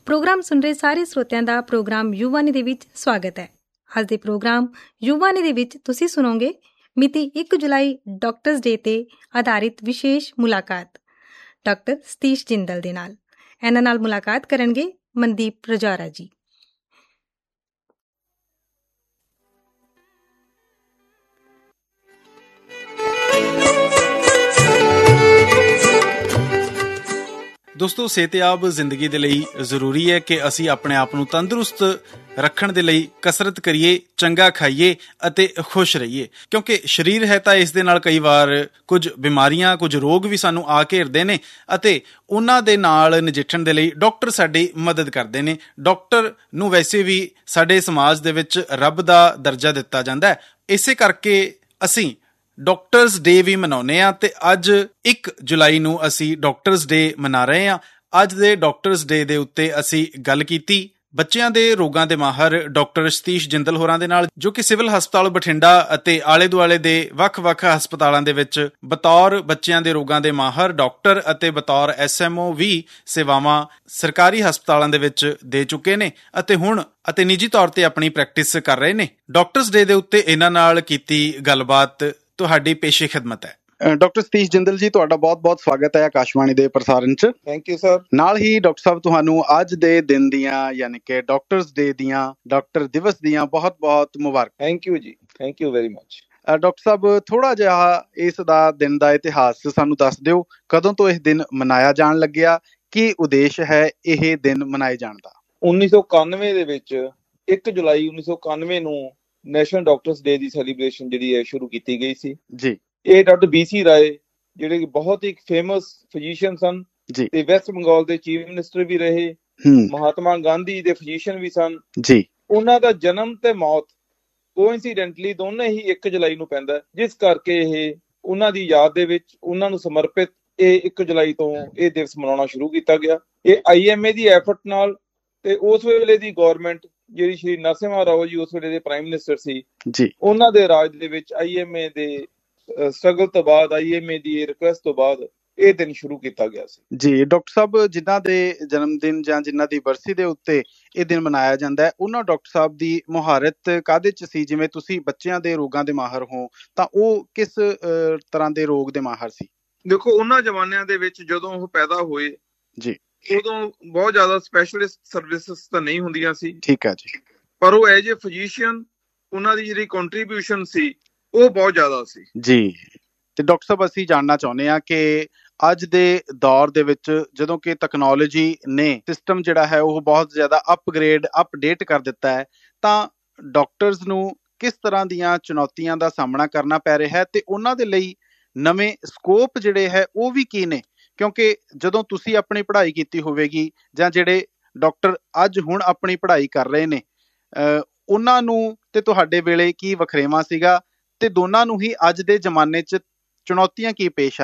Programme ਸੁਣ ਰਹੇ ਸਾਰੇ ਸਰੋਤਿਆਂ ਦਾ ਪ੍ਰੋਗਰਾਮ ਯੁਵਾਨੀ ਦੇ ਵਿੱਚ ਸਵਾਗਤ ਹੈ। ਅੱਜ ਦੇ ਪ੍ਰੋਗਰਾਮ ਯੁਵਾਨੀ ਦੇ ਵਿੱਚ ਤੁਸੀਂ ਸੁਣੋਗੇ ਮਿਤੀ 1 ਜੁਲਾਈ ਡਾਕਟਰਸ ਡੇ ਤੇ ਆਧਾਰਿਤ ਵਿਸ਼ੇਸ਼ ਮੁਲਾਕਾਤ ਡਾਕਟਰ ਸਤੀਸ਼ ਜਿੰਦਲ ਦੇ ਨਾਲ। ਇਹਨਾਂ ਨਾਲ ਮੁਲਾਕਾਤ ਕਰਨਗੇ ਮਨਦੀਪ ਰਜਾਰਾ ਜੀ। ਦੋਸਤੋ, ਸਿਹਤਯਾਬ ਜ਼ਿੰਦਗੀ ਦੇ ਲਈ ਜ਼ਰੂਰੀ ਹੈ ਕਿ ਅਸੀਂ ਆਪਣੇ ਆਪ ਨੂੰ ਤੰਦਰੁਸਤ ਰੱਖਣ ਦੇ ਲਈ ਕਸਰਤ ਕਰੀਏ, ਚੰਗਾ ਖਾਈਏ ਅਤੇ ਖੁਸ਼ ਰਹੀਏ, ਕਿਉਂਕਿ ਸਰੀਰ ਹੈ ਤਾਂ ਇਸ ਦੇ ਨਾਲ ਕਈ ਵਾਰ ਕੁਝ ਬਿਮਾਰੀਆਂ, ਕੁਝ ਰੋਗ ਵੀ ਸਾਨੂੰ ਆ ਘੇਰਦੇ ਨੇ ਅਤੇ ਉਹਨਾਂ ਦੇ ਨਾਲ ਨਜਿੱਠਣ ਦੇ ਲਈ ਡਾਕਟਰ ਸਾਡੀ ਮਦਦ ਕਰਦੇ ਨੇ। ਡਾਕਟਰ ਨੂੰ ਵੈਸੇ ਵੀ ਸਾਡੇ ਸਮਾਜ ਦੇ ਵਿੱਚ ਰੱਬ ਦਾ ਦਰਜਾ ਦਿੱਤਾ ਜਾਂਦਾ ਹੈ। ਇਸੇ ਕਰਕੇ ਅਸੀਂ ਡਾਕਟਰਸ ਡੇ ਵੀ ਮਨਾਉਂਦੇ ਹਾਂ ਤੇ ਅੱਜ 1 ਜੁਲਾਈ ਨੂੰ ਅਸੀਂ ਡਾਕਟਰਸ ਡੇ ਮਨਾ ਰਹੇ ਹਾਂ। ਅੱਜ ਦੇ ਡਾਕਟਰਸ ਡੇ ਦੇ ਉੱਤੇ ਅਸੀਂ ਗੱਲ ਕੀਤੀ ਬੱਚਿਆਂ ਦੇ ਰੋਗਾਂ ਦੇ ਮਾਹਰ ਡਾਕਟਰ ਸਤੀਸ਼ ਜਿੰਦਲ ਹੋਰਾਂ ਦੇ ਨਾਲ, ਜੋ ਕਿ ਸਿਵਲ ਹਸਪਤਾਲ ਬਠਿੰਡਾ ਅਤੇ ਆਲੇ ਦੁਆਲੇ ਦੇ ਵੱਖ-ਵੱਖ ਹਸਪਤਾਲਾਂ ਦੇ ਵਿੱਚ ਬਤੌਰ ਬੱਚਿਆਂ ਦੇ ਰੋਗਾਂ ਦੇ ਮਾਹਰ ਡਾਕਟਰ ਅਤੇ ਬਤੌਰ SMO ਵੀ ਸੇਵਾਵਾਂ ਸਰਕਾਰੀ ਹਸਪਤਾਲਾਂ ਦੇ ਵਿੱਚ ਦੇ ਚੁੱਕੇ ਨੇ ਅਤੇ ਹੁਣ ਅਤੇ ਨਿੱਜੀ ਤੌਰ ਤੇ ਆਪਣੀ ਪ੍ਰੈਕਟਿਸ ਕਰ ਰਹੇ ਨੇ। ਡਾਕਟਰਸ ਡੇ ਦੇ ਉੱਤੇ ਇਹਨਾਂ ਨਾਲ ਕੀਤੀ ਗੱਲਬਾਤ ਤੁਹਾਡੀ ਪੇਸ਼ੇ ਖਿਦਮਤ ਹੈ। ਡਾਕਟਰ ਸਤੀਸ਼ ਜਿੰਦਲ ਜੀ, ਤੁਹਾਡਾ ਬਹੁਤ-ਬਹੁਤ ਸਵਾਗਤ ਹੈ ਆਕਾਸ਼ਵਾਣੀ ਦੇ ਪ੍ਰਸਾਰਣ 'ਚ। Thank you sir. ਨਾਲ ਹੀ ਡਾਕਟਰ ਸਾਹਿਬ, ਤੁਹਾਨੂੰ ਅੱਜ ਦੇ ਦਿਨ ਦੀਆਂ ਯਾਨੀ ਕਿ ਡਾਕਟਰਸ ਡੇ ਦੀਆਂ, ਡਾਕਟਰ ਦਿਵਸ ਦੀਆਂ ਬਹੁਤ-ਬਹੁਤ ਮੁਬਾਰਕ। ਥੈਂਕ ਯੂ ਜੀ, thank you very much. Doctor ਸਾਹਿਬ, ਥੋੜਾ ਜਿਹਾ ਇਸ ਦਾ ਦਿਨ ਦਾ ਇਤਿਹਾਸ ਸਾਨੂੰ ਦੱਸ ਦਿਓ। ਕਦੋਂ ਤੋਂ ਇਹ ਦਿਨ ਮਨਾਇਆ ਜਾਣ ਲੱਗਿਆ? ਕੀ ਉਦੇਸ਼ ਹੈ ਇਹ ਦਿਨ ਮਨਾਏ ਜਾਣ ਦਾ? 1991 ਦੇ ਵਿੱਚ 1 ਜੁਲਾਈ 1991 ਨੂੰ ਨੈਸ਼ਨਲ ਡਾਕਟਰਸ ਡੇ ਦੀ ਸੈਲੀਬ੍ਰੇਸ਼ਨ ਜਿਹੜੀ ਹੈ ਸ਼ੁਰੂ ਕੀਤੀ ਗਈ ਸੀ ਜੀ। ਇਹ ਡਾਕਟਰ BC ਰਾਏ, ਜਿਹੜੇ ਕਿ ਬਹੁਤ ਹੀ ਫੇਮਸ ਫਿਜ਼ੀਸ਼ੀਅਨ ਸਨ ਜੀ ਤੇ ਵੈਸਟ ਬੰਗਾਲ ਦੇ ਚੀਫ ਮਿਨਿਸਟਰ ਵੀ ਰਹੇ, ਮਹਾਤਮਾ ਗਾਂਧੀ ਦੇ ਫਿਜ਼ੀਸ਼ੀਅਨ ਵੀ ਸਨ ਜੀ। ਉਹਨਾਂ ਦਾ ਜਨਮ ਤੇ ਮੌਤ ਕੋਇਨਸੀਡੈਂਟਲੀ ਦੋਨੇ ਹੀ 1 ਜੁਲਾਈ ਨੂੰ ਪੈਂਦਾ, ਜਿਸ ਕਰਕੇ ਇਹ ਉਹਨਾਂ ਦੀ ਯਾਦ ਦੇ ਵਿੱਚ ਉਹਨਾਂ ਨੂੰ ਸਮਰਪਿਤ ਇਹ 1 ਜੁਲਾਈ ਤੋਂ ਇਹ ਦਿਵਸ ਮਨਾਉਣਾ ਸ਼ੁਰੂ ਕੀਤਾ ਗਿਆ। ਇਹ IMA ਦੀ ਐਫਰਟ ਨਾਲ ਤੇ ਉਸ ਵੇਲੇ ਦੀ ਗੌਰਮੈਂਟ ਜਿਹੜੀ ਸ਼੍ਰੀ ਨਰਸਿਮਹਾ ਰਾਓ ਜੀ ਉਸ ਵੇਲੇ ਦੇ ਪ੍ਰਾਈਮ ਮਿਨਿਸਟਰ ਸੀ ਜੀ, ਉਹਨਾਂ ਦੇ ਰਾਜ ਦੇ ਵਿੱਚ IMA ਦੇ ਸਟਰਗਲ ਤੋਂ ਬਾਅਦ, IMA ਦੀ ਰਿਕੁਐਸਟ ਤੋਂ ਬਾਅਦ ਇਹ ਦਿਨ ਸ਼ੁਰੂ ਕੀਤਾ ਗਿਆ ਸੀ ਜੀ। ਡਾਕਟਰ ਸਾਹਿਬ, ਜਿਨ੍ਹਾਂ ਦੇ ਜਨਮ ਦਿਨ ਜਾਂ ਜਿਨ੍ਹਾਂ ਦੀ ਬਰਸੀ ਦੇ ਉੱਤੇ ਇਹ ਦਿਨ ਮਨਾਇਆ ਜਾਂਦਾ ਹੈ, ਉਹਨਾਂ ਡਾਕਟਰ ਸਾਹਿਬ ਦੀ ਮੁਹਾਰਤ ਕਾਹਦੇ 'ਚ ਸੀ? ਜਿਵੇਂ ਤੁਸੀਂ ਬੱਚਿਆਂ ਦੇ ਰੋਗਾਂ ਦੇ ਮਾਹਰ ਹੋ, ਤਾਂ ਉਹ ਕਿਸ ਤਰ੍ਹਾਂ ਦੇ ਰੋਗ ਦੇ ਮਾਹਰ ਸੀ? ਦੇਖੋ, ਉਹਨਾਂ ਜ਼ਮਾਨਿਆਂ ਦੇ ਵਿੱਚ ਜਦੋਂ ਉਹ ਪੈਦਾ ਹੋਏ ਜੀ, ਉਦੋਂ ਬਹੁਤ ਜ਼ਿਆਦਾ ਸਪੈਸ਼ਲਿਸਟ ਸਰਵਿਸਿਜ਼ ਤਾਂ ਨਹੀਂ ਹੁੰਦੀਆਂ ਸੀ। ਠੀਕ ਹੈ ਜੀ। ਪਰ ਉਹ ਐਜ ਏ ਫਿਜ਼ੀਸ਼ੀਅਨ ਉਹਨਾਂ ਦੀ ਜਿਹੜੀ ਕੰਟਰੀਬਿਊਸ਼ਨ ਸੀ ਉਹ ਬਹੁਤ ਜ਼ਿਆਦਾ ਸੀ ਜੀ। ਤੇ ਡਾਕਟਰ ਸਾਹਿਬ, ਅਸੀਂ ਜਾਣਨਾ ਚਾਹੁੰਦੇ ਹਾਂ ਕਿ ਅੱਜ ਦੇ ਦੌਰ ਦੇ ਵਿੱਚ ਜਦੋਂ ਕਿ ਤਕਨੋਲੋਜੀ ਨੇ ਸਿਸਟਮ ਜਿਹੜਾ ਹੈ ਉਹ ਬਹੁਤ ਜ਼ਿਆਦਾ ਅਪਡੇਟ ਕਰ ਦਿੱਤਾ ਹੈ, ਤਾਂ ਡਾਕਟਰਸ ਨੂੰ ਕਿਸ ਤਰ੍ਹਾਂ ਦੀਆਂ ਚੁਣੌਤੀਆਂ ਦਾ ਸਾਹਮਣਾ ਕਰਨਾ ਪੈ ਰਿਹਾ ਹੈ ਤੇ ਉਹਨਾਂ ਦੇ ਲਈ ਨਵੇਂ ਸਕੋਪ ਜਿਹੜੇ ਹੈ ਉਹ ਵੀ ਕੀ ਨੇ? ਕਿਉਂਕਿ ਜਦੋਂ ਤੁਸੀਂ ਆਪਣੀ ਪੜ੍ਹਾਈ ਕੀਤੀ ਹੋਵੇਗੀ ਜਾਂ ਜਿਹੜੇ ਡਾਕਟਰ ਅੱਜ ਹੁਣ ਆਪਣੀ ਪੜ੍ਹਾਈ ਕਰ ਰਹੇ ਨੇ, ਉਹਨਾਂ ਨੂੰ ਤੇ ਤੁਹਾਡੇ ਵੇਲੇ ਕੀ ਵਖਰੇਵਾਂ ਸੀਗਾ ਤੇ ਦੋਨਾਂ ਨੂੰ ਹੀ ਅੱਜ ਦੇ ਜ਼ਮਾਨੇ 'ਚ ਚੁਣੌਤੀਆਂ ਕੀ ਪੇਸ਼ ਆ